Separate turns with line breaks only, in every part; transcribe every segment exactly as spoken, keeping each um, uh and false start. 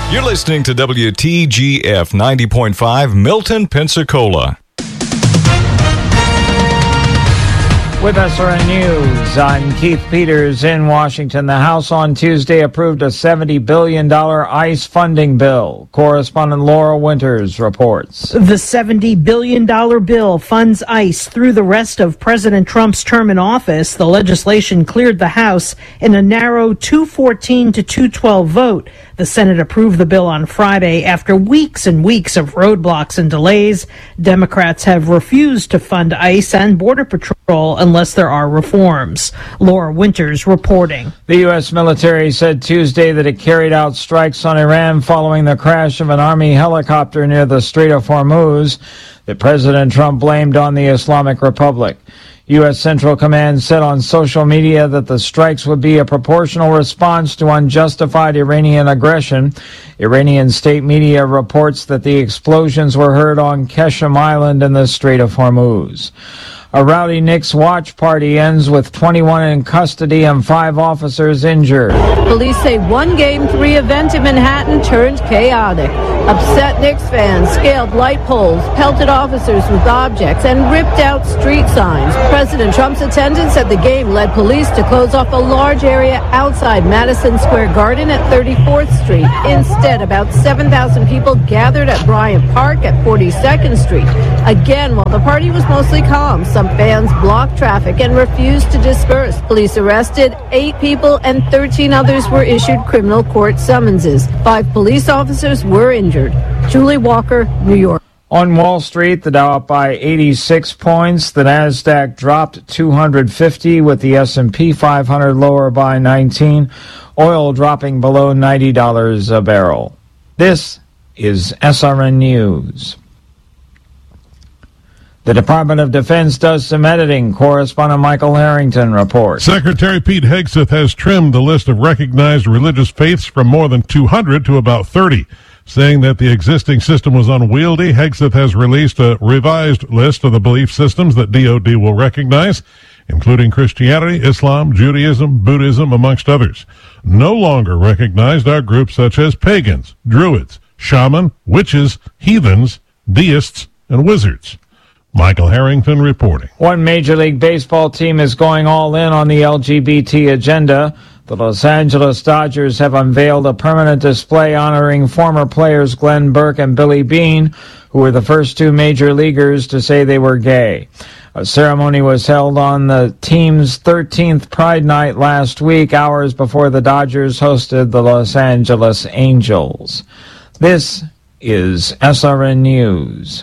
You're listening to W T G F ninety point five, Milton, Pensacola.
With S R N News, I'm Keith Peters in Washington. The House on Tuesday approved a seventy billion dollars ICE funding bill. Correspondent Laura Winters reports.
The seventy billion dollars bill funds ICE through the rest of President Trump's term in office. The legislation cleared the House in a narrow two fourteen to two twelve vote. The Senate approved the bill on Friday after weeks and weeks of roadblocks and delays. Democrats have refused to fund ICE and Border Patrol unless there are reforms. Laura Winters reporting.
The U S military said Tuesday that it carried out strikes on Iran following the crash of an Army helicopter near the Strait of Hormuz that President Trump blamed on the Islamic Republic. U S Central Command said on social media that the strikes would be a proportional response to unjustified Iranian aggression. Iranian state media reports that the explosions were heard on Qeshm Island in the Strait of Hormuz. A rowdy Knicks watch party ends with twenty-one in custody and five officers injured.
Police say one Game three event in Manhattan turned chaotic. Upset Knicks fans scaled light poles, pelted officers with objects, and ripped out street signs. President Trump's attendance at the game led police to close off a large area outside Madison Square Garden at thirty-fourth Street. Instead, about seven thousand people gathered at Bryant Park at forty-second Street. Again, while the party was mostly calm, some fans blocked traffic and refused to disperse. Police arrested eight people and thirteen others were issued criminal court summonses. Five police officers were injured. Julie Walker, New York.
On Wall Street, the Dow up by eighty-six points. The Nasdaq dropped two hundred fifty, with the S and P five hundred lower by nineteen. Oil dropping below ninety dollars a barrel. This is S R N News. The Department of Defense does some editing. Correspondent Michael Harrington reports.
Secretary Pete Hegseth has trimmed the list of recognized religious faiths from more than two hundred to about thirty. Saying that the existing system was unwieldy, Hegseth has released a revised list of the belief systems that D O D will recognize, including Christianity, Islam, Judaism, Buddhism, amongst others. No longer recognized are groups such as pagans, druids, shaman, witches, heathens, deists, and wizards. Michael Harrington reporting.
One Major League Baseball team is going all in on the L G B T agenda. The Los Angeles Dodgers have unveiled a permanent display honoring former players Glenn Burke and Billy Beane, who were the first two major leaguers to say they were gay. A ceremony was held on the team's thirteenth Pride Night last week, hours before the Dodgers hosted the Los Angeles Angels. This is S R N News.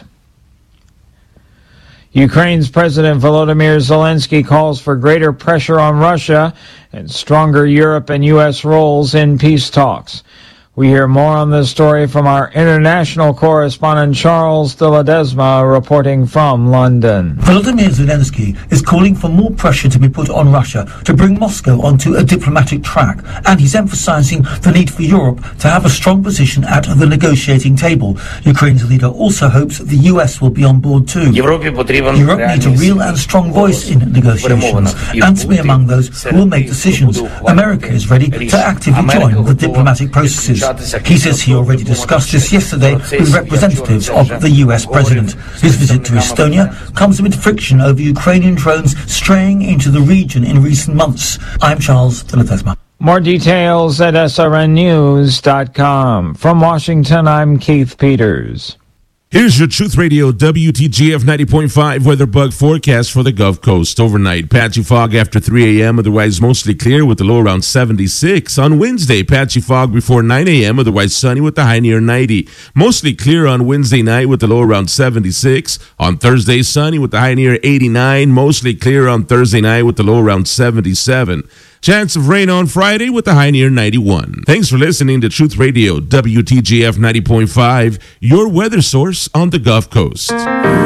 Ukraine's President Volodymyr Zelensky calls for greater pressure on Russia and stronger Europe and U S roles in peace talks. We hear more on this story from our international correspondent Charles de Ledesma reporting from London.
Volodymyr Zelensky is calling for more pressure to be put on Russia to bring Moscow onto a diplomatic track, and he's emphasizing the need for Europe to have a strong position at the negotiating table. Ukraine's leader also hopes the U S will be on board too. Europe needs a real and strong voice in negotiations, and to be among those who will make decisions. America is ready to actively join the diplomatic processes. He says he already discussed this yesterday with representatives of the U S president. His visit to Estonia comes amid friction over Ukrainian drones straying into the region in recent months. I'm Charles de Ledesma.
More details at S R N news dot com. From Washington, I'm Keith Peters.
Here's your Truth Radio W T G F ninety point five weather bug forecast for the Gulf Coast. Overnight, patchy fog after three a.m., otherwise mostly clear with the low around seventy-six. On Wednesday, patchy fog before nine a.m., otherwise sunny with the high near ninety. Mostly clear on Wednesday night with the low around seventy-six. On Thursday, sunny with the high near eighty-nine. Mostly clear on Thursday night with the low around seventy-seven. Chance of rain on Friday with the high near ninety-one. Thanks for listening to Truth Radio W T G F ninety point five, your weather source on the Gulf Coast.